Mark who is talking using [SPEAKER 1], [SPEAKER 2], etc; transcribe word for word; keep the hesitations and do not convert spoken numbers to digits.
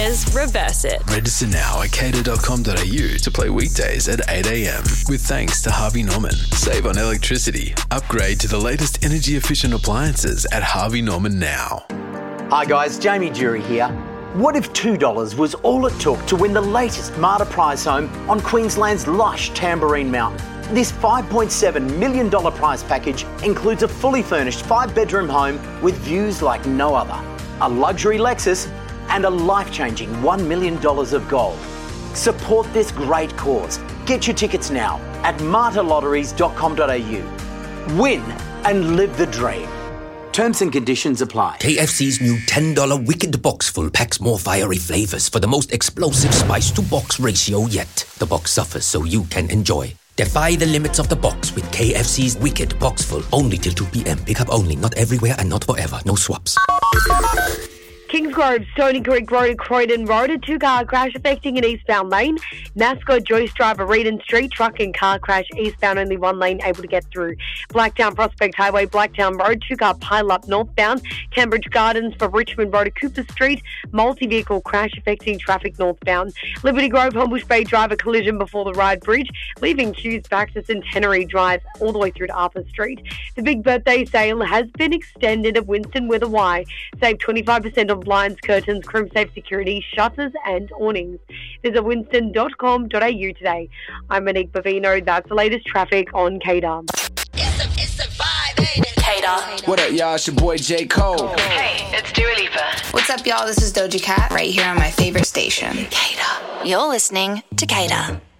[SPEAKER 1] Kaya's Reverse It.
[SPEAKER 2] Register now at cater dot com dot a u to play weekdays at eight a.m. with thanks to Harvey Norman. Save on electricity. Upgrade to the latest energy-efficient appliances at Harvey Norman now.
[SPEAKER 3] Hi guys, Jamie Jury here. What if two dollars was all it took to win the latest Marta prize home on Queensland's lush Tamborine Mountain? This five point seven million dollars prize package includes a fully furnished five-bedroom home with views like no other, a luxury Lexus, and a life-changing one million dollars of gold. Support this great cause. Get your tickets now at marta lotteries dot com dot a u. Win and live the dream. Terms and conditions apply.
[SPEAKER 4] K F C's new ten dollars Wicked Box Full packs more fiery flavours for the most explosive spice-to-box ratio yet. The box suffers so you can enjoy. Defy the limits of the box with K F C's Wicked Box Full. Only till two p.m. Pick up only. Not everywhere and not forever. No swaps.
[SPEAKER 5] Kingsgrove, Stony Creek Road and Croydon Road, a two-car crash affecting an eastbound lane. NASCO, Joyce Driver, Reedon Street, truck and car crash eastbound, only one lane able to get through. Blacktown Prospect Highway, Blacktown Road, two-car pile-up northbound. Cambridge Gardens for Richmond Road to Cooper Street, multi-vehicle crash affecting traffic northbound. Liberty Grove, Homebush Bay Driver collision before the Ryde Bridge, leaving queues back to Centenary Drive all the way through to Arthur Street. The big birthday sale has been extended at Winston with a Y. Save twenty-five percent on blinds, curtains, crimp safe security, shutters and awnings. Visit winston dot com dot a u today. I'm Monique Bavino. That's the latest traffic on K D A.
[SPEAKER 6] It's a, it's a vibe, ain't it?
[SPEAKER 7] K D A.
[SPEAKER 8] What up, y'all? It's your boy J. Cole.
[SPEAKER 7] Hey, it's Dua Lipa.
[SPEAKER 9] What's up, y'all? This is Doja Cat right here on my favorite station.
[SPEAKER 6] K D A. You're listening to K D A.